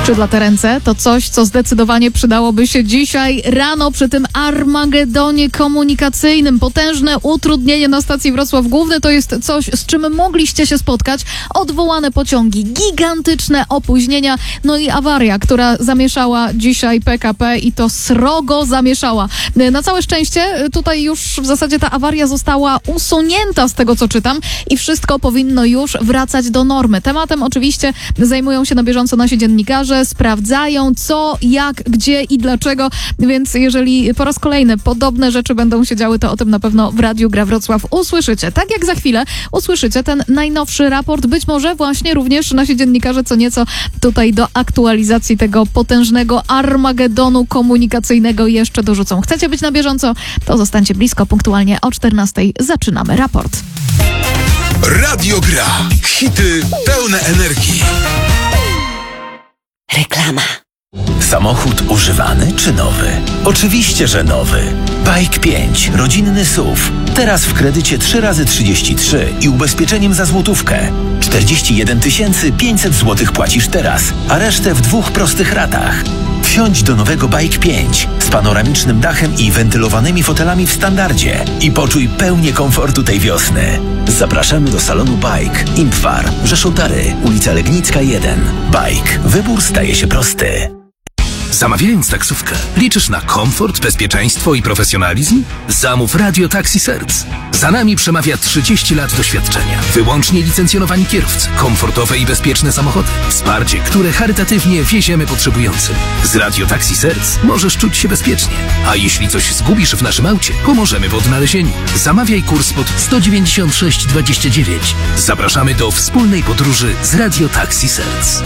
skrzydlate ręce to coś, co zdecydowanie przydałoby się dzisiaj rano przy tym Armagedonie komunikacyjnym. Potężne utrudnienie na stacji Wrocław Główny to jest coś, z czym mogliście się spotkać. Odwołane pociągi, gigantyczne opóźnienia, no i awaria, która zamieszała dzisiaj PKP i to srogo zamieszała. Na całe szczęście tutaj już w zasadzie ta awaria została usunięta z tego, co czytam i wszystko powinno już wracać do normy. Tematem oczywiście zajmują się na bieżąco nasi dziennikarze, sprawdzają co, jak, gdzie i dlaczego, więc jeżeli po raz kolejny podobne rzeczy będą się działy, to o tym na pewno w Radiu Gra Wrocław usłyszycie. Tak jak za chwilę usłyszycie ten najnowszy raport, być może właśnie również nasi dziennikarze co nieco tutaj do aktualizacji tego potężnego Armagedonu komunikacyjnego jeszcze dorzucą. Chcecie być na bieżąco? To zostańcie blisko, punktualnie o 14:00 zaczynamy raport. Radio Gra. Hity pełne energii. Reklama. Samochód używany czy nowy? Oczywiście, że nowy. Bike 5, rodzinny SUV. Teraz w kredycie 3x33 i ubezpieczeniem za złotówkę. 41 500 zł płacisz teraz, a resztę w 2 prostych ratach. Wsiądź do nowego Bike 5 z panoramicznym dachem i wentylowanymi fotelami w standardzie i poczuj pełnię komfortu tej wiosny. Zapraszamy do salonu Bike, Impwar, Rzeszów-Dary, ulica Legnicka 1. Bike. Wybór staje się prosty. Zamawiając taksówkę, liczysz na komfort, bezpieczeństwo i profesjonalizm? Zamów Radio Taxi Serc. Za nami przemawia 30 lat doświadczenia. Wyłącznie licencjonowani kierowcy, komfortowe i bezpieczne samochody, wsparcie, które charytatywnie wieziemy potrzebującym. Z Radio Taxi Serc możesz czuć się bezpiecznie. A jeśli coś zgubisz w naszym aucie, pomożemy w odnalezieniu. Zamawiaj kurs pod 196,29. Zapraszamy do wspólnej podróży z Radio Taxi Serc.